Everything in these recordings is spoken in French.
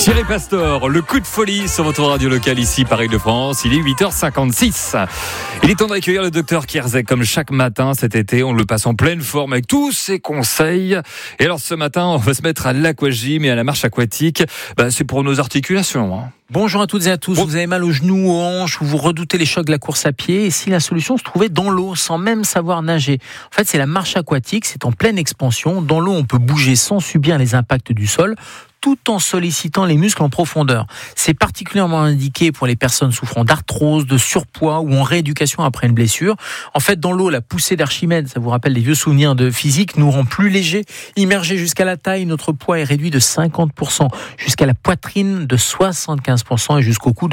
Thierry Pastor, le coup de folie sur votre radio locale ici, Paris-de-France. Il est 8h56. Il est temps d'accueillir le docteur Kierzek comme chaque matin cet été. On le passe en pleine forme avec tous ses conseils. Et alors ce matin, on va se mettre à l'aquagym et à la marche aquatique. C'est pour nos articulations. Bonjour à toutes et à tous. Vous avez mal aux genoux, aux hanches, ou vous redoutez les chocs de la course à pied. Et si la solution se trouvait dans l'eau, sans même savoir nager? En fait, c'est la marche aquatique. C'est en pleine expansion. Dans l'eau, on peut bouger sans subir les impacts du sol, tout en sollicitant les muscles en profondeur. C'est particulièrement indiqué pour les personnes souffrant d'arthrose, de surpoids ou en rééducation après une blessure. En fait, dans l'eau, la poussée d'Archimède, ça vous rappelle des vieux souvenirs de physique, nous rend plus légers. Immergé jusqu'à la taille, notre poids est réduit de 50%, jusqu'à la poitrine de 75% et jusqu'au cou de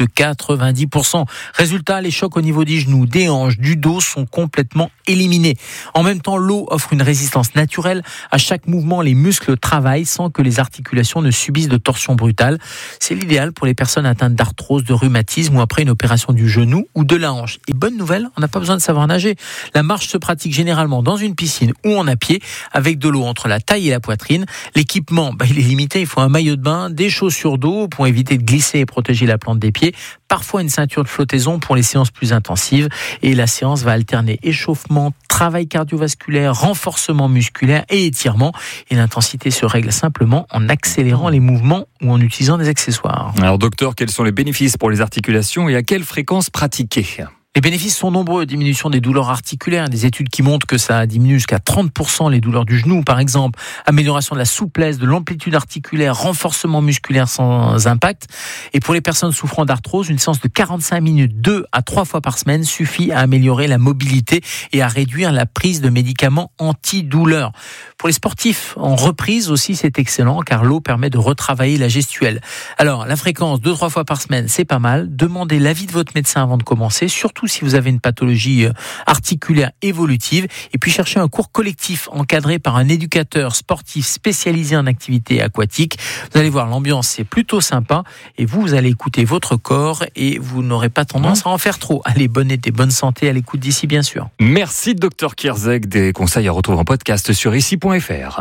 90%. Résultat, les chocs au niveau des genoux, des hanches, du dos sont complètement éliminés. En même temps, l'eau offre une résistance naturelle. À chaque mouvement, les muscles travaillent sans que les articulations ne subissent de torsions brutales. C'est l'idéal pour les personnes atteintes d'arthrose, de rhumatisme ou après une opération du genou ou de la hanche. Et bonne nouvelle, on n'a pas besoin de savoir nager. La marche se pratique généralement dans une piscine ou en à pied avec de l'eau entre la taille et la poitrine. L'équipement, il est limité. Il faut un maillot de bain, des chaussures d'eau pour éviter de glisser et protéger la plante des pieds. Parfois une ceinture de flottaison pour les séances plus intensives. Et la séance va alterner échauffement, travail cardiovasculaire, renforcement musculaire et étirement. Et l'intensité se règle simplement en accélérant les mouvements ou en utilisant des accessoires. Alors docteur, quels sont les bénéfices pour les articulations et à quelle fréquence pratiquer ? Les bénéfices sont nombreux. Diminution des douleurs articulaires, des études qui montrent que ça diminue jusqu'à 30% les douleurs du genou, par exemple. Amélioration de la souplesse, de l'amplitude articulaire, renforcement musculaire sans impact. Et pour les personnes souffrant d'arthrose, une séance de 45 minutes, 2 à 3 fois par semaine, suffit à améliorer la mobilité et à réduire la prise de médicaments antidouleurs. Pour les sportifs en reprise aussi, c'est excellent, car l'eau permet de retravailler la gestuelle. Alors, la fréquence, 2-3 fois par semaine, c'est pas mal. Demandez l'avis de votre médecin avant de commencer, surtout si vous avez une pathologie articulaire évolutive, et puis cherchez un cours collectif encadré par un éducateur sportif spécialisé en activité aquatique. Vous allez voir, l'ambiance c'est plutôt sympa et vous allez écouter votre corps et vous n'aurez pas tendance à en faire trop. Allez, bonne été, bonne santé à l'écoute d'ici bien sûr. Merci Dr Kierzek, des conseils à retrouver en podcast sur ici.fr.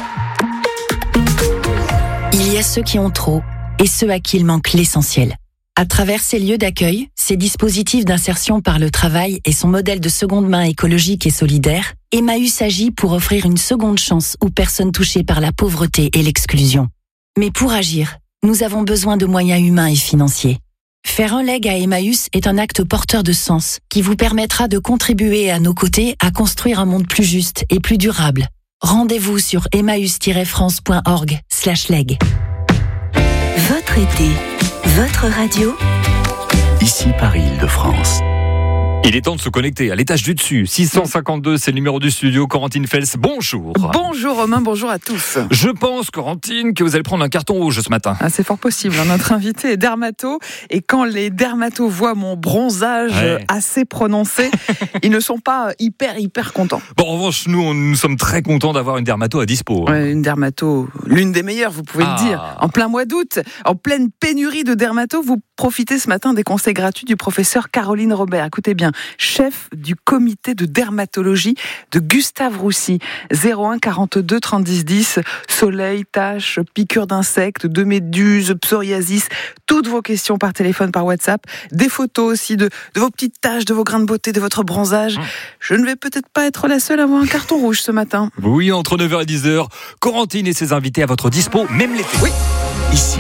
Il y a ceux qui ont trop et ceux à qui il manque l'essentiel. À travers ces lieux d'accueil, ces dispositifs d'insertion par le travail et son modèle de seconde main écologique et solidaire, Emmaüs agit pour offrir une seconde chance aux personnes touchées par la pauvreté et l'exclusion. Mais pour agir, nous avons besoin de moyens humains et financiers. Faire un leg à Emmaüs est un acte porteur de sens qui vous permettra de contribuer à nos côtés à construire un monde plus juste et plus durable. Rendez-vous sur emmaüs-france.org/leg. Votre été, votre radio. Ici Paris-Île-de-France. Il est temps de se connecter à l'étage du dessus. 652, c'est le numéro du studio. Corentine Fels, bonjour. Bonjour Romain, bonjour à tous. Je pense, Corentine, que vous allez prendre un carton rouge ce matin. C'est fort possible. Notre invité est dermato. Et quand les dermatos voient mon bronzage assez prononcé, ils ne sont pas hyper contents. Bon, en revanche, nous sommes très contents d'avoir une dermato à dispo. Une dermato, l'une des meilleures, vous pouvez le dire. En plein mois d'août, en pleine pénurie de dermatos, vous profitez ce matin des conseils gratuits du professeur Caroline Robert. Écoutez bien, chef du comité de dermatologie de Gustave Roussy. 01 42 30 10 10, soleil, taches, piqûres d'insectes, de méduses, psoriasis, toutes vos questions par téléphone, par WhatsApp, des photos aussi de vos petites taches, de vos grains de beauté, de votre bronzage. Je ne vais peut-être pas être la seule à avoir un carton rouge ce matin. Oui, entre 9h et 10h, Corentine et ses invités à votre dispo, même l'été. Oui. Ici,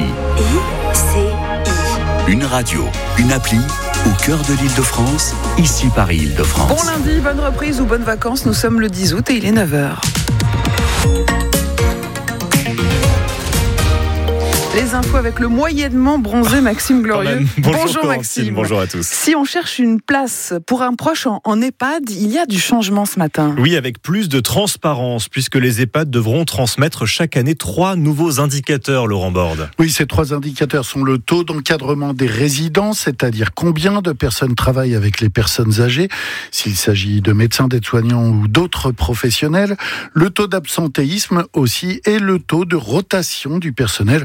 une radio, une appli au cœur de l'Île-de-France, ici Paris-Île-de-France. Bon lundi, bonne reprise ou bonnes vacances, nous sommes le 10 août et il est 9h. Les infos avec le moyennement bronzé Maxime Glorieux. Bonjour Maxime. Bonjour à tous. Si on cherche une place pour un proche en EHPAD, il y a du changement ce matin. Oui, avec plus de transparence, puisque les EHPAD devront transmettre chaque année 3 nouveaux indicateurs, Laurent Borde. Oui, ces 3 indicateurs sont le taux d'encadrement des résidents, c'est-à-dire combien de personnes travaillent avec les personnes âgées, s'il s'agit de médecins, d'aides-soignants ou d'autres professionnels, le taux d'absentéisme aussi et le taux de rotation du personnel.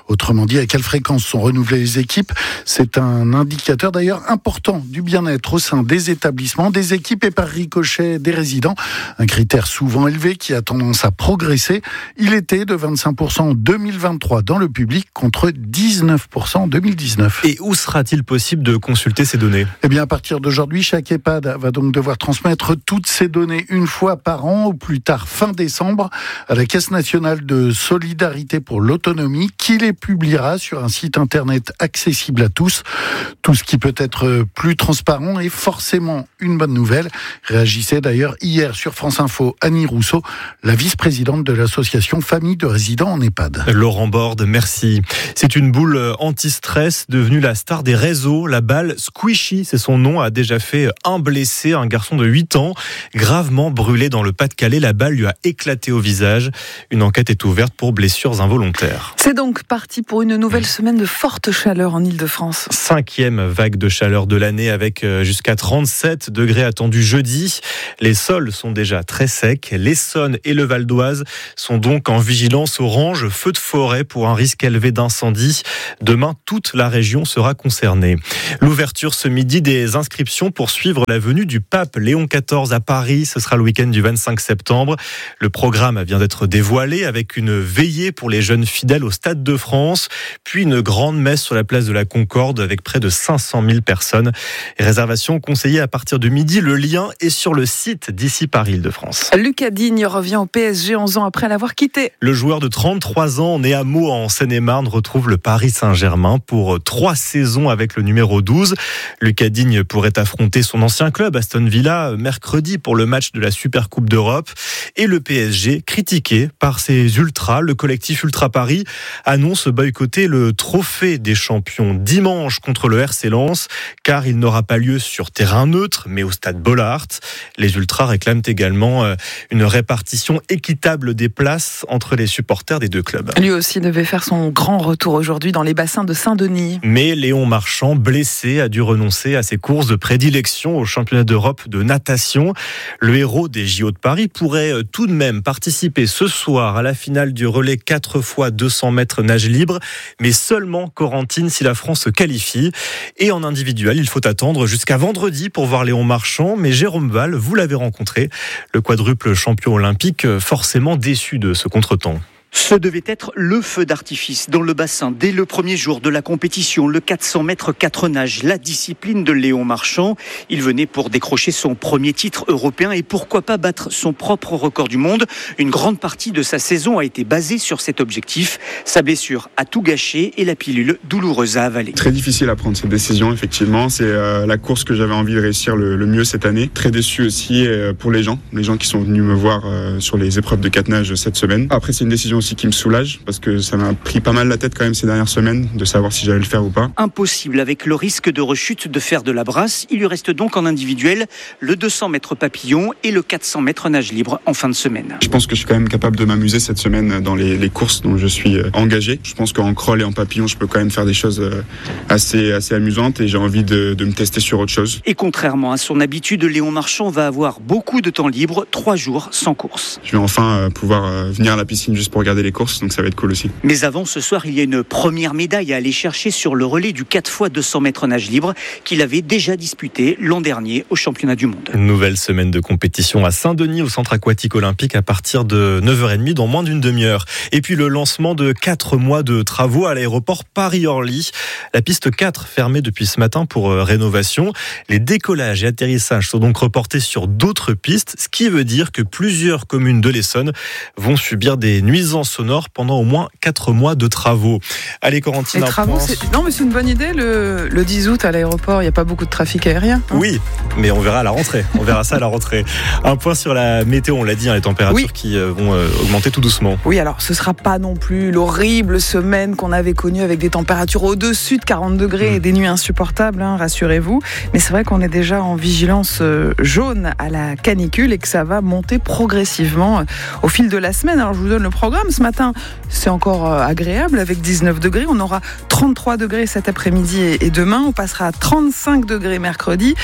Autrement dit, à quelle fréquence sont renouvelées les équipes. C'est un indicateur d'ailleurs important du bien-être au sein des établissements, des équipes et par ricochet des résidents. Un critère souvent élevé qui a tendance à progresser. Il était de 25% en 2023 dans le public contre 19% en 2019. Et où sera-t-il possible de consulter ces données ? Eh bien, à partir d'aujourd'hui, chaque EHPAD va donc devoir transmettre toutes ces données une fois par an, au plus tard fin décembre, à la Caisse nationale de solidarité pour l'autonomie, qui les publiera sur un site internet accessible à tous. Tout ce qui peut être plus transparent est forcément une bonne nouvelle. Réagissait d'ailleurs hier sur France Info Annie Rousseau, la vice-présidente de l'association Famille de résidents en EHPAD. Laurent Borde, merci. C'est une boule anti-stress devenue la star des réseaux. La balle Squishy, c'est son nom, a déjà fait un blessé, un garçon de 8 ans, gravement brûlé dans le Pas-de-Calais. La balle lui a éclaté au visage. Une enquête est ouverte pour blessures involontaires. C'est donc parti pour une nouvelle semaine de forte chaleur en Ile-de-France. 5e vague de chaleur de l'année avec jusqu'à 37 degrés attendus jeudi. Les sols sont déjà très secs. L'Essonne et le Val d'Oise sont donc en vigilance orange, feu de forêt pour un risque élevé d'incendie. Demain, toute la région sera concernée. L'ouverture ce midi des inscriptions pour suivre la venue du pape Léon XIV à Paris. Ce sera le week-end du 25 septembre. Le programme vient d'être dévoilé avec une veillée pour les jeunes fidèles au Stade de France, puis une grande messe sur la place de la Concorde avec près de 500 000 personnes. Et réservation conseillée à partir de midi. Le lien est sur le site d'ici Paris Île-de-France. Lucas Digne revient au PSG 11 ans après l'avoir quitté. Le joueur de 33 ans, né à Meaux en Seine-et-Marne, retrouve le Paris Saint-Germain pour 3 saisons avec le numéro 12. Lucas Digne pourrait affronter son ancien club Aston Villa mercredi pour le match de la Supercoupe d'Europe. Et le PSG, critiqué par ses ultras, le collectif Ultra Paris annonce boycotter le trophée des champions dimanche contre le RC Lens, car il n'aura pas lieu sur terrain neutre, mais au stade Bollaert. Les ultras réclament également une répartition équitable des places entre les supporters des deux clubs. Lui aussi devait faire son grand retour aujourd'hui dans les bassins de Saint-Denis. Mais Léon Marchand, blessé, a dû renoncer à ses courses de prédilection au championnat d'Europe de natation. Le héros des JO de Paris pourrait tout de même participer ce soir à la finale du relais 4x200 mètres nage libre, mais seulement Corentine si la France se qualifie. Et en individuel, il faut attendre jusqu'à vendredi pour voir Léon Marchand, mais Jérôme Val, vous l'avez rencontré, le quadruple champion olympique, forcément déçu de ce contretemps. Ce devait être le feu d'artifice dans le bassin dès le premier jour de la compétition, le 400 mètres 4 nages, la discipline de Léon Marchand. Il venait pour décrocher son premier titre européen et pourquoi pas battre son propre record du monde. Une grande partie de sa saison a été basée sur cet objectif. Sa blessure a tout gâché et la pilule douloureuse à avaler. Très difficile à prendre cette décision, effectivement. C'est la course que j'avais envie de réussir le mieux cette année. Très déçu aussi pour les gens qui sont venus me voir sur les épreuves de 4 nages cette semaine. Après, c'est une décision aussi qui me soulage parce que ça m'a pris pas mal la tête quand même ces dernières semaines de savoir si j'allais le faire ou pas. Impossible avec le risque de rechute de faire de la brasse. Il lui reste donc en individuel le 200 mètres papillon et le 400 mètres nage libre en fin de semaine. Je pense que je suis quand même capable de m'amuser cette semaine dans les courses dont je suis engagé. Je pense qu'en crawl et en papillon, je peux quand même faire des choses assez amusantes et j'ai envie de me tester sur autre chose. Et contrairement à son habitude, Léon Marchand va avoir beaucoup de temps libre, 3 jours sans course. Je vais enfin pouvoir venir à la piscine juste pour regarder les courses, donc ça va être cool aussi. Mais avant ce soir, il y a une première médaille à aller chercher sur le relais du 4x200 mètres nage libre qu'il avait déjà disputé l'an dernier au championnat du monde. Une nouvelle semaine de compétition à Saint-Denis au centre aquatique olympique à partir de 9h30 dans moins d'une demi-heure. Et puis le lancement de 4 mois de travaux à l'aéroport Paris-Orly. La piste 4 fermée depuis ce matin pour rénovation. Les décollages et atterrissages sont donc reportés sur d'autres pistes, ce qui veut dire que plusieurs communes de l'Essonne vont subir des nuisances sonores pendant au moins 4 mois de travaux. Allez, Corentine, non, mais c'est une bonne idée. Le 10 août à l'aéroport, il n'y a pas beaucoup de trafic aérien. Oui, mais on verra à la rentrée. On verra ça à la rentrée. Un point sur la météo, on l'a dit, les températures qui vont augmenter tout doucement. Oui, alors ce ne sera pas non plus l'horrible semaine qu'on avait connue avec des températures au-dessus de 40 degrés et des nuits insupportables, rassurez-vous. Mais c'est vrai qu'on est déjà en vigilance jaune à la canicule et que ça va monter progressivement au fil de la semaine. Alors je vous donne le programme. Ce matin, c'est encore agréable avec 19 degrés. On aura 33 degrés cet après-midi et demain. On passera à 35 degrés mercredi,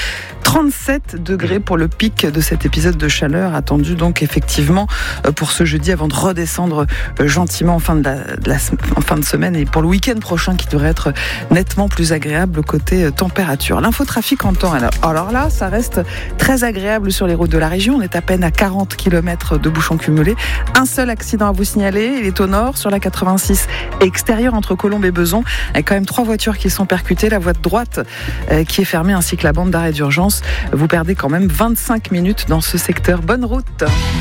37 degrés pour le pic de cet épisode de chaleur attendu donc effectivement pour ce jeudi avant de redescendre gentiment en fin de semaine et pour le week-end prochain qui devrait être nettement plus agréable côté température. L'infotrafic en temps, alors là ça reste très agréable sur les routes de la région. On est à peine à 40 km de bouchons cumulés. Un seul accident à vous signaler, il est au nord sur la 86 extérieure entre Colombes et Beson. Il y a quand même 3 voitures qui sont percutées, la voie de droite qui est fermée ainsi que la bande d'arrêt d'urgence. Vous perdez quand même 25 minutes dans ce secteur. Bonne route.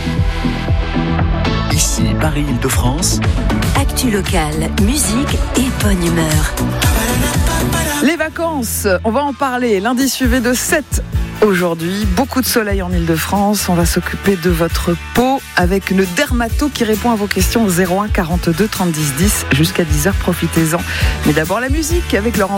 Ici Paris-Île-de-France. Actu locale, musique et bonne humeur. Les vacances, on va en parler. Lundi suivi de 7 aujourd'hui. Beaucoup de soleil en Île-de-France. On va s'occuper de votre peau avec le dermato qui répond à vos questions au 01 42 30 10 10 jusqu'à 10h. Profitez-en. Mais d'abord la musique avec Laurent.